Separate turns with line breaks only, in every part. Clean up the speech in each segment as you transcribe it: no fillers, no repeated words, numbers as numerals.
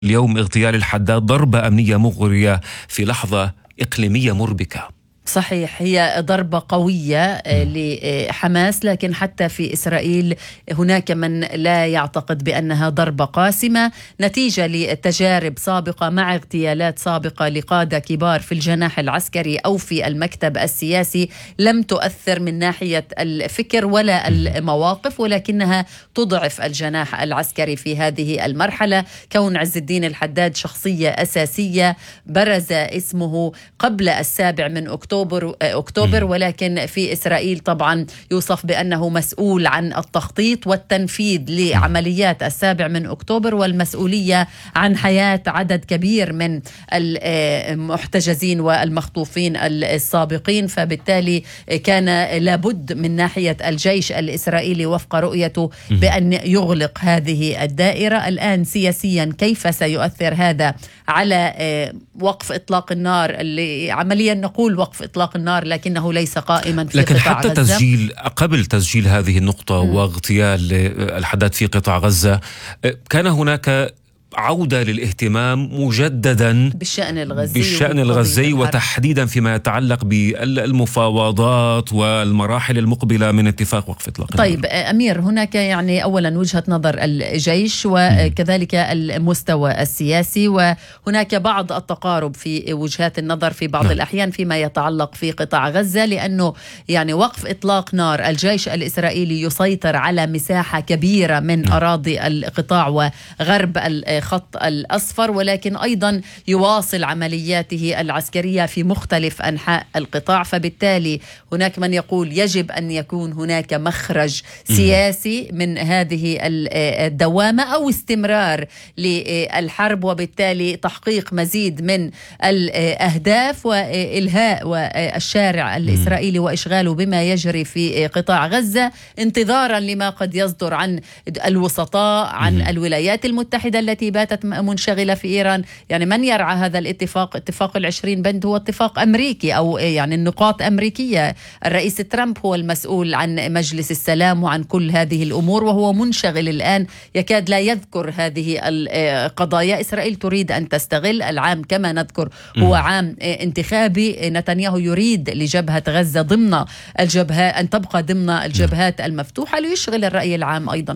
اليوم اغتيال الحداد ضربة أمنية مغرية في لحظة إقليمية مربكة.
صحيح، هي ضربة قوية لحماس، لكن حتى في إسرائيل هناك من لا يعتقد بأنها ضربة قاسمة نتيجة لتجارب سابقة مع اغتيالات سابقة لقادة كبار في الجناح العسكري أو في المكتب السياسي، لم تؤثر من ناحية الفكر ولا المواقف، ولكنها تضعف الجناح العسكري في هذه المرحلة. كون عز الدين الحداد شخصية أساسية برز اسمه قبل 7 من أكتوبر، ولكن في إسرائيل طبعا يوصف بأنه مسؤول عن التخطيط والتنفيذ لعمليات 7 من أكتوبر والمسؤولية عن حياة عدد كبير من المحتجزين والمخطوفين السابقين. فبالتالي كان لابد من ناحية الجيش الإسرائيلي وفق رؤيته بأن يغلق هذه الدائرة. الآن سياسيا كيف سيؤثر هذا على وقف إطلاق النار، اللي عمليا نقول وقف إطلاق النار لكنه ليس قائما في
لكن
قطاع
حتى
غزة.
قبل تسجيل هذه النقطة واغتيال الحداد في قطاع غزة كان هناك عودة للاهتمام مجددا بالشأن الغزي وتحديدا فيما يتعلق بالمفاوضات والمراحل المقبلة من اتفاق وقف إطلاق النار.
طيب أمير، هناك يعني أولا وجهة نظر الجيش وكذلك المستوى السياسي، وهناك بعض التقارب في وجهات النظر في بعض الأحيان فيما يتعلق في قطاع غزة، لأنه يعني وقف إطلاق نار الجيش الإسرائيلي يسيطر على مساحة كبيرة من أراضي القطاع وغرب الخط الأصفر، ولكن أيضا يواصل عملياته العسكرية في مختلف أنحاء القطاع. فبالتالي هناك من يقول يجب أن يكون هناك مخرج سياسي من هذه الدوامة أو استمرار للحرب، وبالتالي تحقيق مزيد من الأهداف وإلهاء الشارع الإسرائيلي وإشغاله بما يجري في قطاع غزة، انتظارا لما قد يصدر عن الوسطاء، عن الولايات المتحدة التي باتت منشغلة في إيران. يعني من يرعى هذا الاتفاق، اتفاق 20 بند، هو اتفاق أمريكي أو يعني النقاط أمريكية. الرئيس ترامب هو المسؤول عن مجلس السلام وعن كل هذه الأمور، وهو منشغل الآن يكاد لا يذكر هذه القضايا. إسرائيل تريد أن تستغل العام كما نذكر هو عام انتخابي. نتنياهو يريد لجبهة غزة ضمن الجبهات أن تبقى ضمن الجبهات المفتوحة ليشغل الرأي العام أيضا،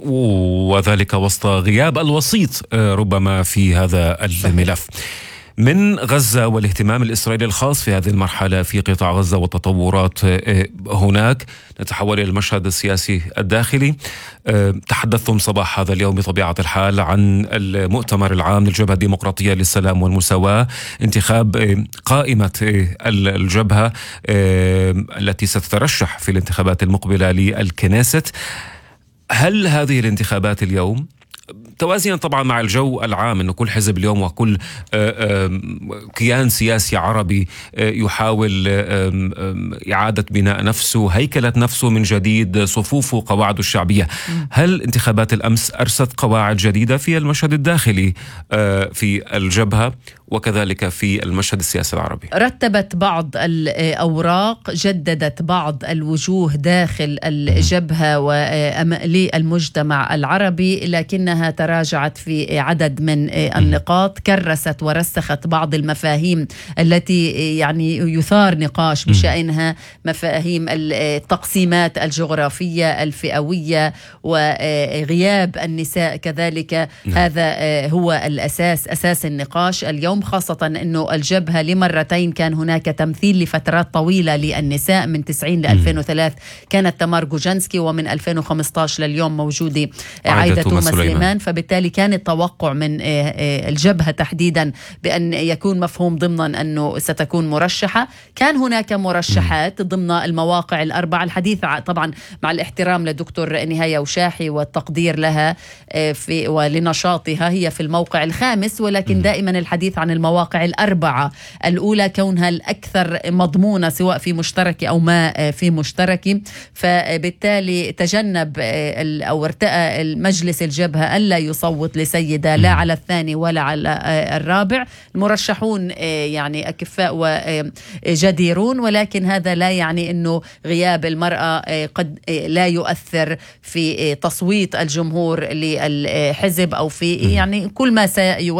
وذلك وسط غياب الوسيط ربما في هذا الملف. من غزة والاهتمام الإسرائيلي الخاص في هذه المرحلة في قطاع غزة والتطورات هناك، نتحول إلى المشهد السياسي الداخلي. تحدثتم صباح هذا اليوم بطبيعة الحال عن المؤتمر العام للجبهة الديمقراطية للسلام والمساواة، انتخاب قائمة الجبهة التي ستترشح في الانتخابات المقبلة للكنيست. هل هذه الانتخابات اليوم توازيا طبعا مع الجو العام أنه كل حزب اليوم وكل كيان سياسي عربي يحاول إعادة بناء نفسه، هيكلة نفسه من جديد، صفوفه، قواعده الشعبية، هل انتخابات الأمس أرست قواعد جديدة في المشهد الداخلي في الجبهة وكذلك في المشهد السياسي العربي؟
رتبت بعض الأوراق، جددت بعض الوجوه داخل الجبهة وللمجتمع العربي، لكنها تراجعت في عدد من النقاط، كرست ورسخت بعض المفاهيم التي يعني يثار نقاش بشأنها، مفاهيم التقسيمات الجغرافية الفئوية وغياب النساء كذلك. هذا هو الأساس، أساس النقاش اليوم، خاصة أنه الجبهة لمرتين كان هناك تمثيل لفترات طويلة للنساء، من 90 ل 2003 كانت تمار جوجنسكي، ومن 2015 لليوم موجودة عايدة توما سليمان. فبالتالي كان التوقع من الجبهة تحديدا بأن يكون مفهوم ضمنا أنه ستكون مرشحة. كان هناك مرشحات ضمن المواقع الأربعة. الحديث طبعا مع الاحترام لدكتور نهاية وشاحي والتقدير لها ولنشاطها، هي في الموقع الخامس، ولكن دائما الحديث عن المواقع الأربعة الأولى كونها الأكثر مضمونة سواء في مشترك أو ما في مشترك. فبالتالي تجنب أو ارتأى المجلس الجبهة ألا يصوت لسيدة لا على الثاني ولا على الرابع. المرشحون يعني أكفاء وجديرون، ولكن هذا لا يعني أنه غياب المرأة قد لا يؤثر في تصويت الجمهور للحزب أو في يعني كل ما سيؤثر